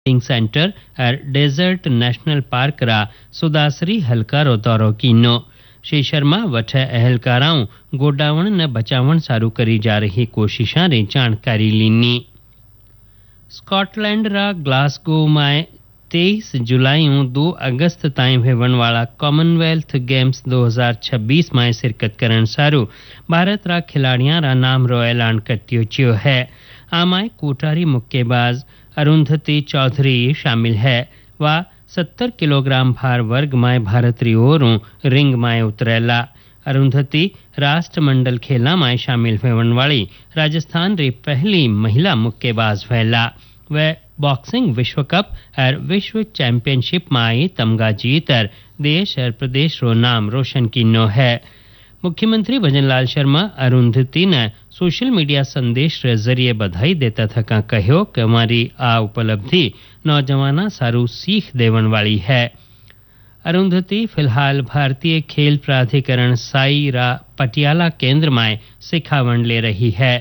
Centre और desert national park रा सुदासरी हलकारो दौरो कीनो। श्री शर्मा वठ अहलकाराओं गोडावण ने बचावण सारू करी जा रही कोशिशां री जानकारी लीनी। स्कॉटलैंड रा ग्लासगो में 23 जुलाई 2 अगस्त ताईं वेवण वाला कॉमनवेल्थ गेम्स 2026 में शिरकत करण सारू भारत रा खिलाड़ियां रा नाम रो ऐलान कटियो चियो है। आमाय कोटारी मुक्केबाज अरुंधति चौधरी शामिल है। वह 70 किलोग्राम भार वर्ग में भारत री ओरों रिंग में उतरेला। अरुंधति राष्ट्रमंडल खेला में शामिल होने वाली राजस्थान री पहली महिला मुक्केबाज वहला। वह बॉक्सिंग विश्व कप और विश्व चैंपियनशिप में तमगा जीतर देश और प्रदेश रो नाम रोशन किनो है। मुख्यमंत्री भजनलाल शर्मा अरुंधति ने सोशल मीडिया संदेश के जरिए बधाई देता थका कहो कि हमारी आ उपलब्धि नौजवाना सारू सीख देवन वाली है। अरुंधति फिलहाल भारतीय खेल प्राधिकरण साई रा पटियाला केंद्र में सिखावन ले रही है।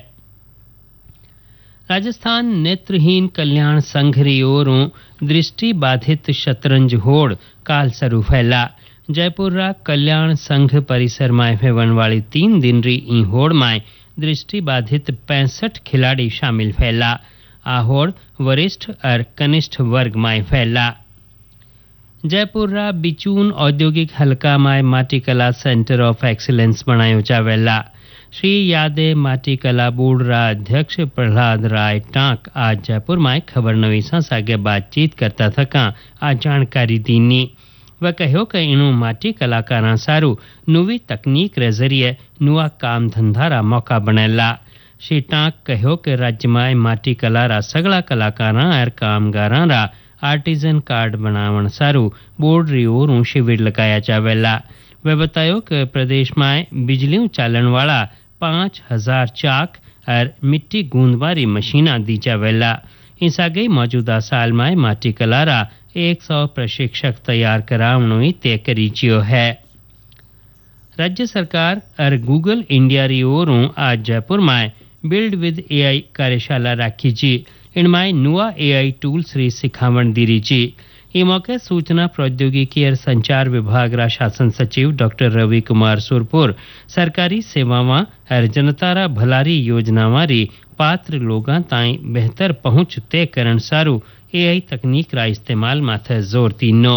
राजस्थान नेत्रहीन कल्याण संघ री ओरों दृष्टि बाधित शतरंज होड़ काल शुरू फैला। जयपुर रा कल्याण संघ परिसर में होने वाली 3 दिन री ई होड़ में दृष्टि बाधित 65 खिलाड़ी शामिल फैला। आ होड़ वरिष्ठ और कनिष्ठ वर्ग में फैला। जयपुर रा बिचून औद्योगिक हलका में माटी कला सेंटर ऑफ एक्सीलेंस बनायो जावेला। श्री यादे माटी कला बोर्ड रा अध्यक्ष प्रहलाद राय टांक आज जयपुर में खबर नवीसा सागे बातचीत करता थका आ जानकारी दीनी। वह कहो कि इणु माटी कलाकारां सारू नवी तकनीक रे जरिए नुआ काम धंधा रा मौका बनेला। श्री टांक कहो कि राज्य में माटी कला रा सगला कलाकारां और कामगारां रा आर्टिजन कार्ड बनावण सारू बोर्ड री ओरों शिविर लगाया जावेला। वह बतायो कि प्रदेश में बिजलियों चालन वाला 5000 चाक और मिट्टी गूंदवारी मशीना दी जावेला। इस आगे मौजूदा साल में माटी कला रा 100 प्रशिक्षक तैयार करावणो तय करी चियो है। राज्य सरकार और गूगल इंडिया री ओरों आज जयपुर में बिल्ड विद एआई कार्यशाला राखी जी। इनमें नुआ एआई टूल्स री सिखावण दी री जी। ई मौके सूचना प्रौद्योगिकी और संचार विभाग रा शासन सचिव डॉक्टर रवि कुमार सुरपुर सरकारी सेवावां और जनता रा भलारी योजनावां री पात्र लोगां ताईं बेहतर पहुंच तय करण सारू एआई तकनीक रा इस्तेमाल माथे जोर दीनो।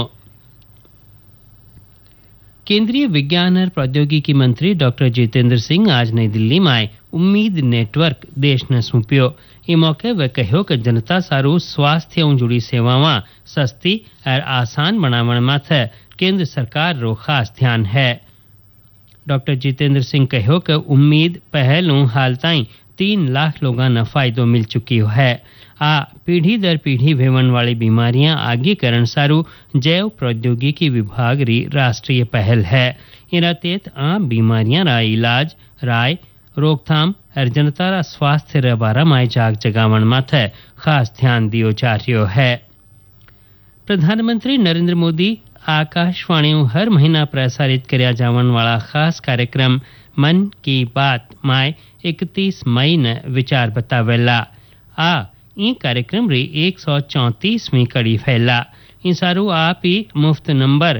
केंद्रीय विज्ञान और प्रौद्योगिकी मंत्री डॉक्टर जितेंद्र सिंह आज नई दिल्ली में उम्मीद नेटवर्क देश ने सौंप्यो। ई मौके वे कहो कि जनता सारू स्वास्थ्य जुड़ी सेवावां सस्ती और आसान बनावण माथे केंद्र सरकार रो खास ध्यान है। डॉक्टर जितेंद्र सिंह कहो कि उम्मीद पहलों हाल ताईं 3 लाख लोगों ने फायदो मिल चुकी है। आ पीढ़ी दर पीढ़ी वेवन वाली बीमारियां आगे करण सारू जैव प्रौद्योगिकी विभाग री राष्ट्रीय पहल है। इना तेत आम बीमारियां रा इलाज राय रोकथाम और जनता रा स्वास्थ्य रे बारे में जाग जगावण माथे खास ध्यान दियो जा रह्यो है। प्रधानमंत्री नरेंद्र मोदी आकाशवाणी हर महीना प्रसारित करया जावन वाला खास कार्यक्रम मन की बात में 31 मई ने विचार बतावेला। आ ई कार्यक्रम री 134वीं कड़ी फैला। इन सारू आप ही मुफ्त नंबर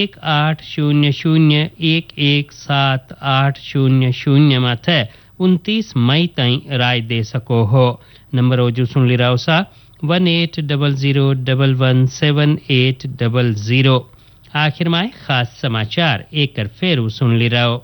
1800117800 माथे 29 मई ताईं राय दे सको हो। नंबर ओजू सुन ली राव सा 1800117800। आखिर में खास समाचार एक फेरू सुन ली राव।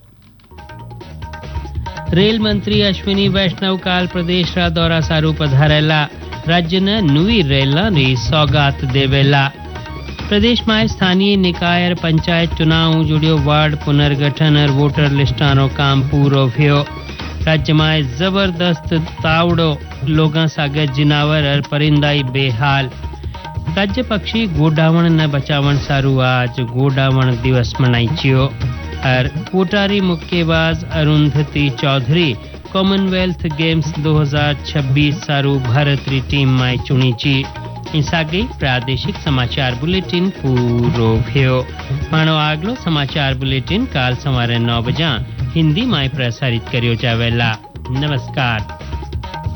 रेल मंत्री अश्विनी वैष्णव काल प्रदेश रा दौरा सारू पधारेला। राज्य ने नवी रेल री सौगात देवेला। प्रदेश में स्थानीय निकाय और पंचायत चुनाव जुड़ियो वार्ड पुनर्गठन और वोटर लिस्टानो काम पूरो भ्यो। राज्य में जबरदस्त तावड़ो लोगां सागे जिनावर और परिंदाई बेहाल। राज्य पक्षी गोडावण ने बचावण सारू आज गोडावण दिवस मनाई चियो। और कोटारी मुक्केबाज अरुंधति चौधरी कॉमनवेल्थ गेम्स 2026 सारू भारत री टीम में चुनी ची। इस आगे प्रादेशिक समाचार बुलेटिन पूरो भ्यो। मानो आगलो समाचार बुलेटिन काल सवारे 9 बजे हिंदी में प्रसारित करियो जावेला। नमस्कार।